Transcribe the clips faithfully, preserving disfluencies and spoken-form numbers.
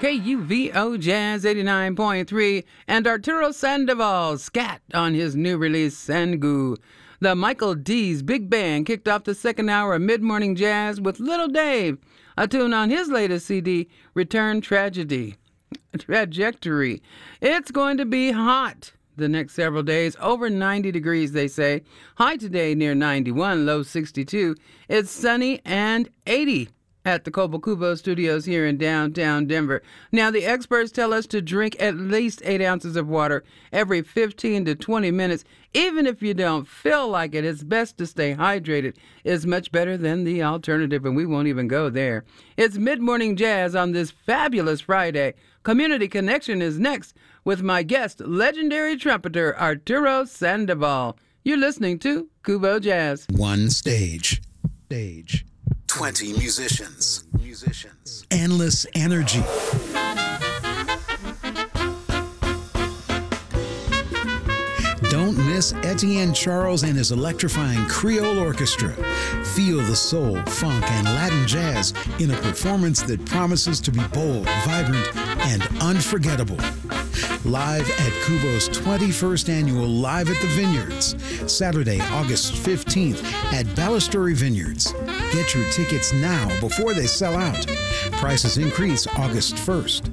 K U V O Jazz eighty-nine point three, and Arturo Sandoval, scat, on his new release, Sangu. The Michael D's Big Band kicked off the second hour of mid-morning jazz with Little Dave, a tune on his latest C D, Return Tragedy. Trajectory. It's going to be hot the next several days, over ninety degrees, they say. High today near ninety-one, low sixty-two. It's sunny and eighty at the Cobo Cubo studios here in downtown Denver. Now, the experts tell us to drink at least eight ounces of water every fifteen to twenty minutes. Even if you don't feel like it, it's best to stay hydrated. It's much better than the alternative, and we won't even go there. It's Mid-Morning Jazz on this fabulous Friday. Community Connection is next with my guest, legendary trumpeter Arturo Sandoval. You're listening to Cubo Jazz. One stage. Stage. twenty musicians. Musicians. Endless energy. Don't miss Etienne Charles and his electrifying Creole Orchestra. Feel the soul, funk, and Latin jazz in a performance that promises to be bold, vibrant, and unforgettable. Live at Cubo's twenty-first annual Live at the Vineyards, Saturday, August fifteenth at Balustrade Vineyards. Get your tickets now before they sell out. Prices increase August first.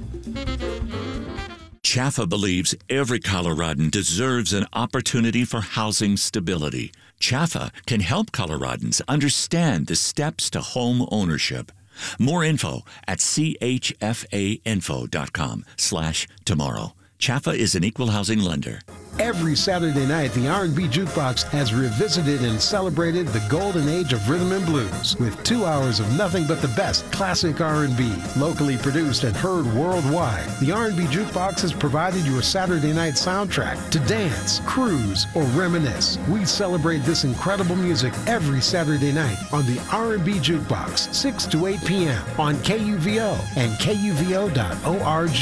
CHAFA believes every Coloradan deserves an opportunity for housing stability. CHAFA can help Coloradans understand the steps to home ownership. More info at chfainfo.com slash tomorrow. CHAFA is an equal housing lender. Every Saturday night, the R and B Jukebox has revisited and celebrated the golden age of rhythm and blues with two hours of nothing but the best classic R and B, locally produced and heard worldwide. The R and B Jukebox has provided your Saturday night soundtrack to dance, cruise, or reminisce. We celebrate this incredible music every Saturday night on the R and B Jukebox, six to eight p.m. on K U V O and K U V O dot org.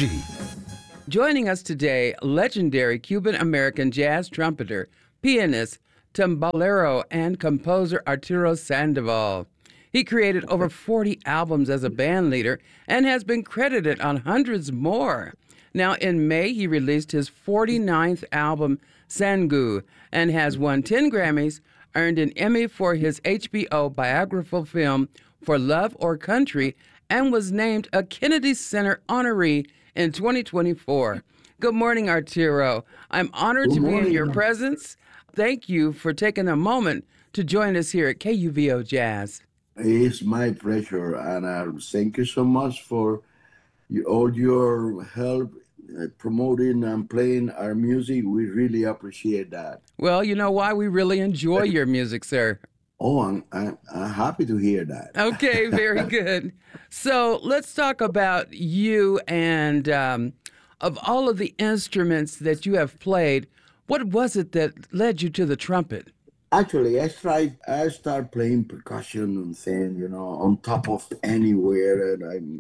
Joining us today, legendary Cuban-American jazz trumpeter, pianist, timbalero, and composer Arturo Sandoval. He created over forty albums as a band leader and has been credited on hundreds more. Now, in May, he released his forty-ninth album, Sangu, and has won ten Grammys, earned an Emmy for his H B O biographical film For Love or Country, and was named a Kennedy Center honoree in twenty twenty-four. Good morning, Arturo. I'm honored Good to morning. be in your presence. Thank you for taking a moment to join us here at K U V O Jazz. It's my pleasure, and uh, thank you so much for you, all your help uh, promoting and playing our music. We really appreciate that. Well, you know why? We really enjoy your music, sir. Oh, I'm, I'm, I'm happy to hear that. Okay, very good. So let's talk about you and um, of all of the instruments that you have played, what was it that led you to the trumpet? Actually, I tried. I started playing percussion and thing, you know, on top of anywhere, and I,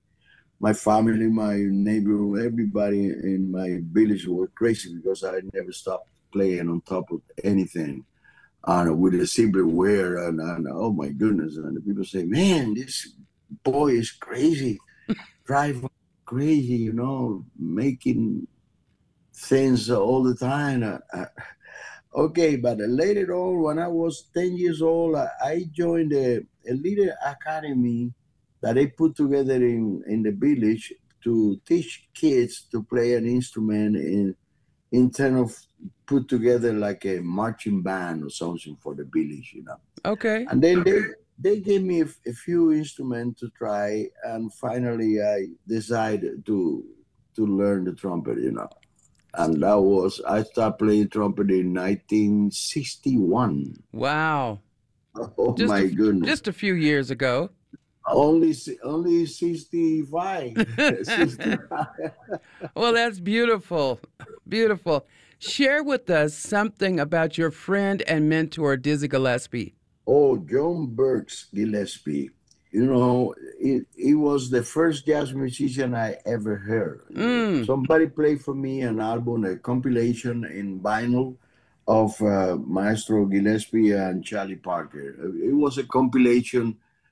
my family, my neighbor, everybody in my village were crazy because I never stopped playing on top of anything. And with the silverware, and, and oh my goodness, and the people say, man, this boy is crazy, drive crazy, you know, making things all the time. Uh, uh, okay, but later on, when I was ten years old, I, I joined a, a little academy that they put together in, in the village to teach kids to play an instrument in, in terms of put together like a marching band or something for the village, you know. Okay. And then they, they gave me a, a few instruments to try, and finally I decided to to learn the trumpet, you know. And that was, I started playing trumpet in nineteen sixty-one. Wow. Oh Just my a, goodness. Just a few years ago. Only only sixty-five. sixty-five. Well, that's beautiful. Beautiful. Share with us something about your friend and mentor, Dizzy Gillespie. Oh, John Burks Gillespie. You know, he, he was the first jazz musician I ever heard. Mm. Somebody played for me an album, a compilation in vinyl of uh, Maestro Gillespie and Charlie Parker. It was a compilation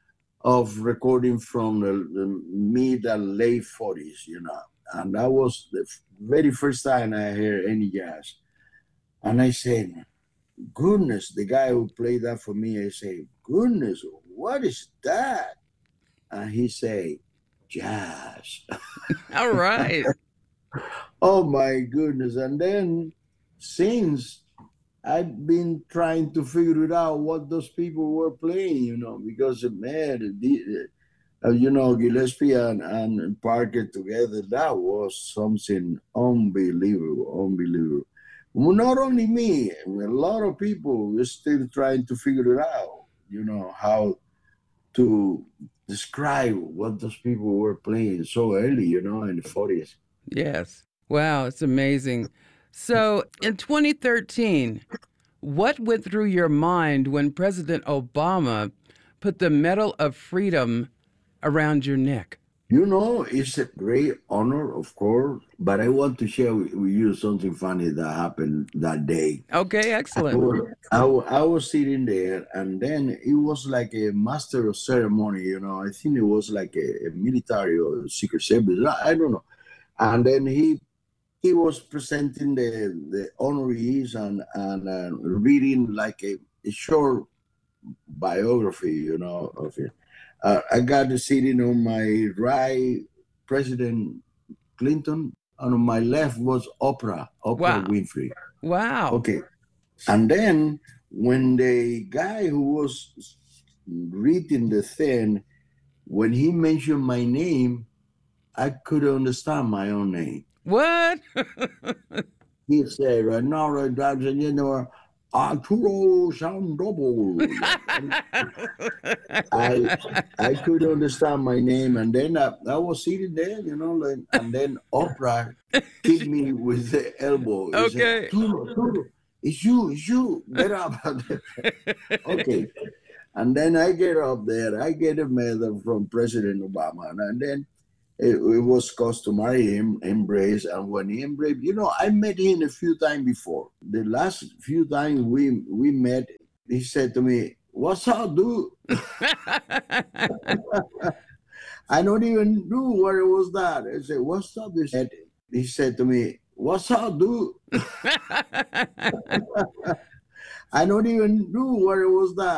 of recording from the, the mid and late forties, you know. And that was the very first time I heard any jazz. And I said, goodness, the guy who played that for me, I say, goodness, what is that? And he say, jazz. All right. Oh my goodness. And then since I've been trying to figure it out what those people were playing, you know, because man, the, uh, you know, Gillespie and, and Parker together, that was something unbelievable, unbelievable. Well, not only me, a lot of people are still trying to figure it out, you know, how to describe what those people were playing so early, you know, in the forties. Yes. Wow, it's amazing. So in twenty thirteen, what went through your mind when President Obama put the Medal of Freedom around your neck? You know, it's a great honor, of course, but I want to share with you something funny that happened that day. Okay, I excellent. was, I, wa- I was sitting there, and then it was like a master of ceremony, you know. I think it was like a, a military or secret service. I, I don't know. And then he he was presenting the, the honorees and, and uh, reading like a, a short biography, you know, of it. Uh, I got to sitting on my right, President Clinton, and on my left was Oprah, Oprah Wow. Winfrey. Wow. Okay. And then when the guy who was reading the thing, when he mentioned my name, I couldn't understand my own name. What? He said, right now, right now, you know, Arturo Sandoval. I I couldn't understand my name, and then I, I was sitting there, you know, like, and then Oprah kicked me with the elbow. He said, Okay. Arturo, Arturo, it's you, it's you. Get up. Okay. And then I get up there, I get a medal from President Obama, and then it, it was customary him embrace. And when he embraced, you know, I met him a few times before. The last few times we we met, he said to me, "What's up, dude?" I don't even know what it was that. I said, "What's up?" He said, he said to me, "What's up, dude?" I don't even know what it was that.